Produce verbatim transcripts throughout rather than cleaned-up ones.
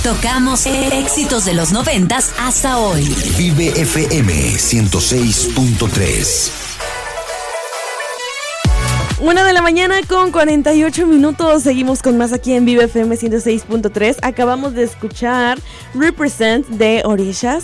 Tocamos éxitos de los noventas hasta hoy. Vive F M ciento seis punto tres. Una de la mañana con cuarenta y ocho minutos. Seguimos con más aquí en Vive F M ciento seis punto tres. Acabamos de escuchar Represent de Orishas.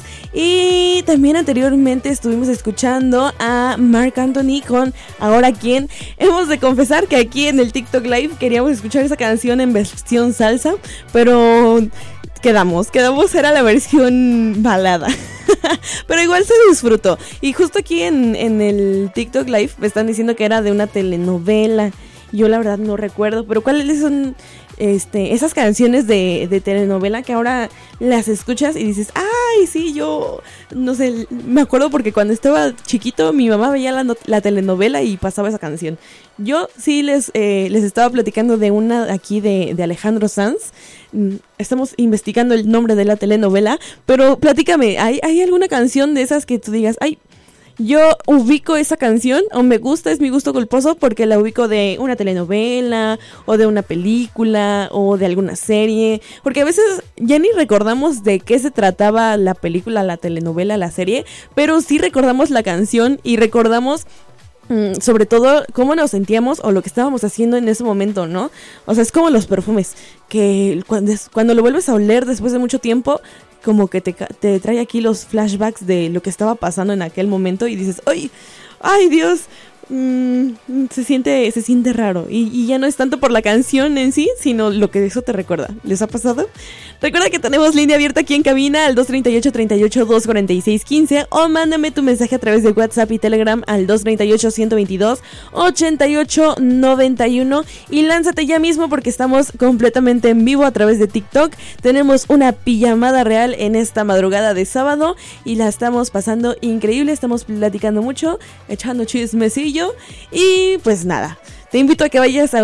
Y también anteriormente estuvimos escuchando a Marc Anthony con Ahora Quién. Hemos de confesar que aquí en el TikTok Live queríamos escuchar esa canción en versión salsa, pero quedamos, quedamos, era la versión balada. Pero igual se disfrutó. Y justo aquí en, en el TikTok Live me están diciendo que era de una telenovela. Yo la verdad no recuerdo, pero ¿cuáles son este, esas canciones de, de telenovela que ahora las escuchas y dices, ay, sí, yo no sé, me acuerdo porque cuando estaba chiquito mi mamá veía la, no- la telenovela y pasaba esa canción. Yo sí les, eh, les estaba platicando de una aquí de, de Alejandro Sanz. Estamos investigando el nombre de la telenovela, pero platícame, ¿hay, ¿hay alguna canción de esas que tú digas, ay, yo ubico esa canción o me gusta, es mi gusto culposo porque la ubico de una telenovela o de una película o de alguna serie? Porque a veces ya ni recordamos de qué se trataba la película, la telenovela, la serie, pero sí recordamos la canción y recordamos mm, sobre todo cómo nos sentíamos o lo que estábamos haciendo en ese momento, ¿no? O sea, es como los perfumes, que cuando, cuando lo vuelves a oler después de mucho tiempo, como que te, te trae aquí los flashbacks de lo que estaba pasando en aquel momento y dices, ¡ay! ¡Ay, Dios! Mm, se siente se siente raro y, y ya no es tanto por la canción en sí, sino lo que eso te recuerda. ¿Les ha pasado? Recuerda que tenemos línea abierta aquí en cabina al dos treinta y ocho, treinta y ocho, dos cuarenta y seis, quince o mándame tu mensaje a través de WhatsApp y Telegram al dos treinta y ocho, ciento veintidós, ochenta y ocho, noventa y uno y lánzate ya mismo porque estamos completamente en vivo a través de TikTok. Tenemos una pijamada real en esta madrugada de sábado y la estamos pasando increíble, estamos platicando mucho, echando chismecillo y pues nada, te invito a que vayas a